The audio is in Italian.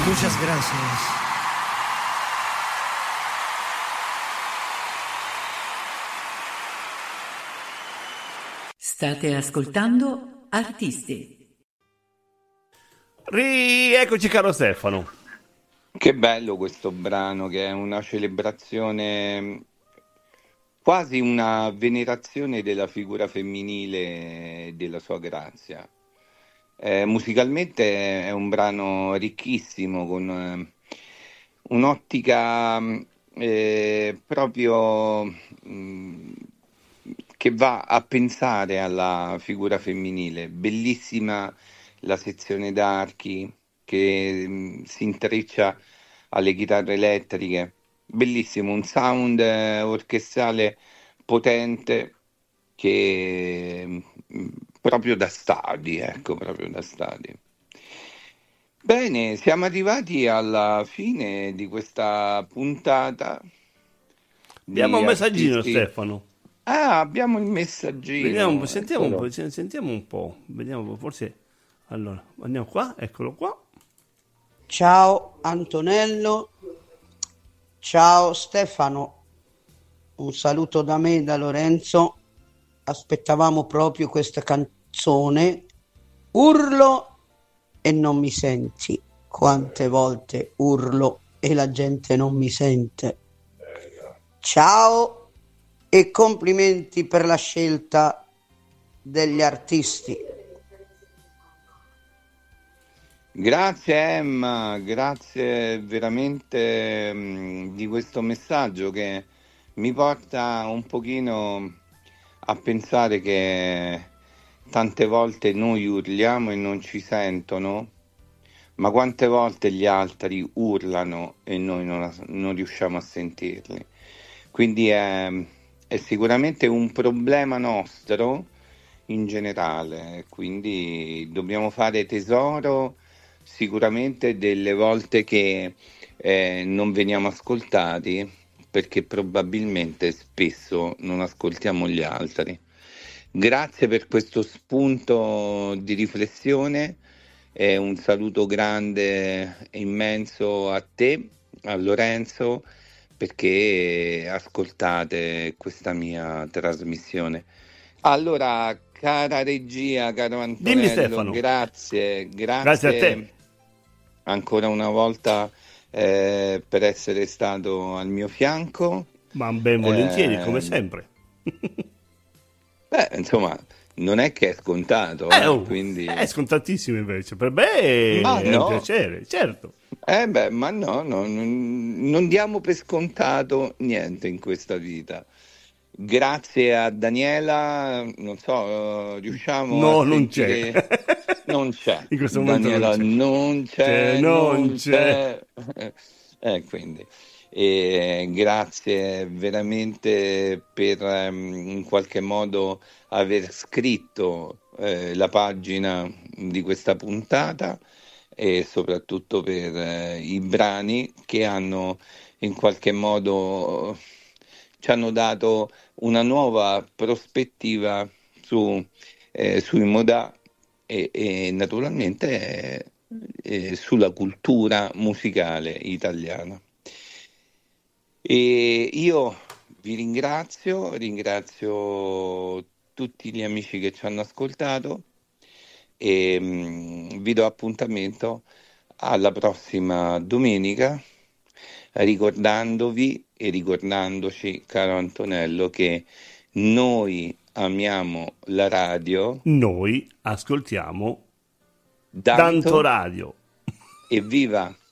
Muchas gracias. State ascoltando Artisti. Eccoci caro Stefano. Che bello questo brano, che è una celebrazione, quasi una venerazione della figura femminile e della sua grazia. Musicalmente è un brano ricchissimo, con un'ottica proprio che va a pensare alla figura femminile. Bellissima la sezione d'archi che si intreccia alle chitarre elettriche. Bellissimo, un sound orchestrale potente che proprio da stadi, ecco, proprio da stadi. Bene, siamo arrivati alla fine di questa puntata. Abbiamo un messaggino, Artisti. Stefano. Ah, abbiamo il messaggino. Sentiamo un po'. Vediamo, forse. Allora, andiamo qua, eccolo qua. Ciao Antonello, ciao Stefano, un saluto da me, da Lorenzo. Aspettavamo proprio questa canzone. Urlo e non mi senti. Quante volte urlo e la gente non mi sente. Ciao e complimenti per la scelta degli artisti. Grazie Emma, grazie veramente di questo messaggio che mi porta un pochino a pensare che tante volte noi urliamo e non ci sentono, ma quante volte gli altri urlano e noi non riusciamo a sentirli. Quindi è sicuramente un problema nostro in generale, quindi dobbiamo fare tesoro sicuramente delle volte che non veniamo ascoltati, perché probabilmente spesso non ascoltiamo gli altri. Grazie per questo spunto di riflessione e un saluto grande e immenso a te, a Lorenzo, perché ascoltate questa mia trasmissione. Allora, cara regia, caro Antonello, dimmi, Stefano. Grazie a te ancora una volta per essere stato al mio fianco. Ma ben volentieri, come sempre. Beh, insomma, non è che è scontato, quindi... È scontatissimo invece, per me è un piacere, certo. Ma no, non diamo per scontato niente in questa vita. Grazie a Daniela, non so, riusciamo no, a non sentire... c'è. Non c'è. In questo momento Daniela non c'è. Quindi grazie veramente per in qualche modo aver scritto la pagina di questa puntata e soprattutto per i brani che hanno in qualche modo ci hanno dato una nuova prospettiva sui Modà e naturalmente sulla cultura musicale italiana. E io vi ringrazio tutti gli amici che ci hanno ascoltato e vi do appuntamento alla prossima domenica, ricordandovi e ricordandoci, caro Antonello, che noi amiamo la radio, noi ascoltiamo Danto Radio. Evviva!